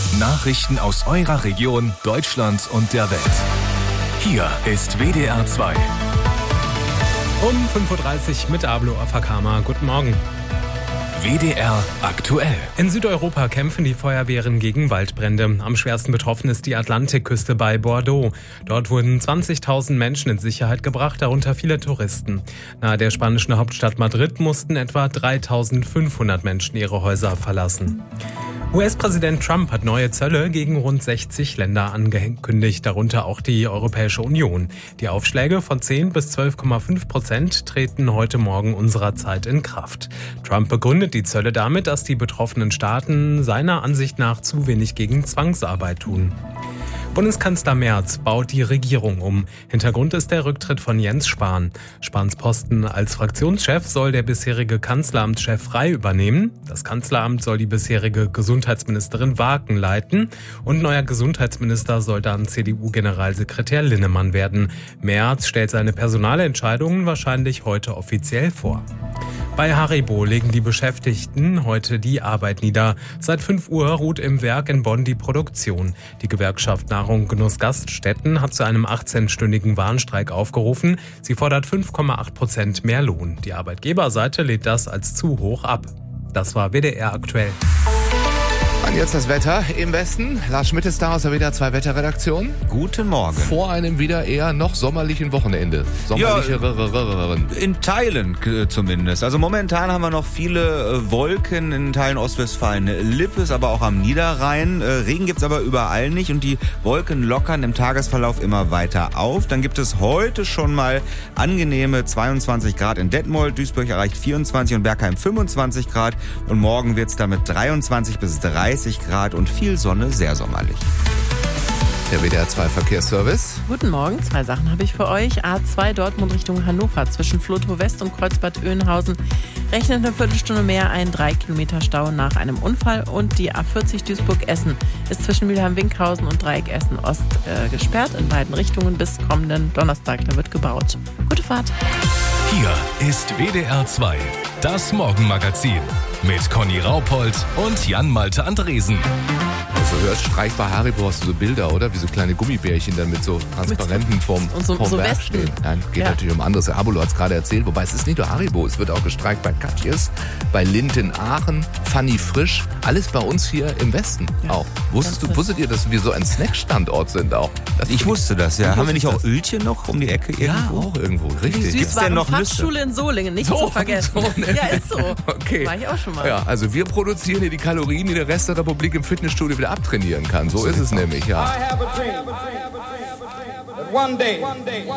Nachrichten aus eurer Region, Deutschland und der Welt. Hier ist WDR 2. Um 5.30 Uhr mit Ablo Afakama. Guten Morgen. WDR aktuell. In Südeuropa kämpfen die Feuerwehren gegen Waldbrände. Am schwersten betroffen ist die Atlantikküste bei Bordeaux. Dort wurden 20.000 Menschen in Sicherheit gebracht, darunter viele Touristen. Nahe der spanischen Hauptstadt Madrid mussten etwa 3.500 Menschen ihre Häuser verlassen. US-Präsident Trump hat neue Zölle gegen rund 60 Länder angekündigt, darunter auch die Europäische Union. Die Aufschläge von 10 bis 12,5% treten heute Morgen unserer Zeit in Kraft. Trump begründet die Zölle damit, dass die betroffenen Staaten seiner Ansicht nach zu wenig gegen Zwangsarbeit tun. Bundeskanzler Merz baut die Regierung um. Hintergrund ist der Rücktritt von Jens Spahn. Spahns Posten als Fraktionschef soll der bisherige Kanzleramtschef Frey übernehmen. Das Kanzleramt soll die bisherige Gesundheitsministerin Waken leiten. Und neuer Gesundheitsminister soll dann CDU-Generalsekretär Linnemann werden. Merz stellt seine Personalentscheidungen wahrscheinlich heute offiziell vor. Bei Haribo legen die Beschäftigten heute die Arbeit nieder. Seit 5 Uhr ruht im Werk in Bonn die Produktion. Die Gewerkschaft Nahrung Genuss Gaststätten hat zu einem 18-stündigen Warnstreik aufgerufen. Sie fordert 5,8% mehr Lohn. Die Arbeitgeberseite lehnt das als zu hoch ab. Das war WDR aktuell. Und jetzt das Wetter im Westen. Lars Schmidt ist da aus der WDR 2 Wetterredaktion. Guten Morgen. Vor einem wieder eher noch sommerlichen Wochenende. In Teilen zumindest. Also momentan haben wir noch viele Wolken in Teilen Ostwestfalen-Lippes, aber auch am Niederrhein. Regen gibt's aber überall nicht und die Wolken lockern im Tagesverlauf immer weiter auf. Dann gibt es heute schon mal angenehme 22 Grad in Detmold. Duisburg erreicht 24 und Bergheim 25 Grad. Und morgen wird's damit 23 bis 30 Grad und viel Sonne, sehr sommerlich. Der WDR 2 Verkehrsservice. Guten Morgen, 2 Sachen habe ich für euch. A2 Dortmund Richtung Hannover zwischen Flotow West und Kreuzbad Oeynhausen rechnet eine Viertelstunde mehr ein 3 Kilometer Stau nach einem Unfall. Und die A40 Duisburg-Essen ist zwischen Mülheim-Winkhausen und Dreieck Essen-Ost gesperrt in beiden Richtungen bis kommenden Donnerstag. Da wird gebaut. Gute Fahrt. Hier ist WDR 2, das Morgenmagazin mit Conny Raupold und Jan-Malte Andresen. Also hörst Streich bei Haribo, hast du so Bilder, oder? Wie so kleine Gummibärchen dann mit so Transparenten vorm Werk stehen. Nein, geht natürlich um anderes. Abolo hat es gerade erzählt, wobei es ist nicht nur Haribo, es wird auch gestreikt bei Katjes, bei Lindt in Aachen, Fanny Frisch, alles bei uns hier im Westen auch. Wusstet ihr, dass wir so ein Snackstandort sind auch? Ich wusste das, ja. Haben wir nicht auch Ölchen noch um die Ecke irgendwo? Ja, auch irgendwo, richtig. Die Süßwarenfachschule in Solingen, nicht zu vergessen. Ja, ist so. Okay. War ich auch schon mal. Ja, also wir produzieren hier die Kalorien, die der Rest der Republik im Fitnessstudio wieder abtrainieren kann. So ist es nämlich, ja.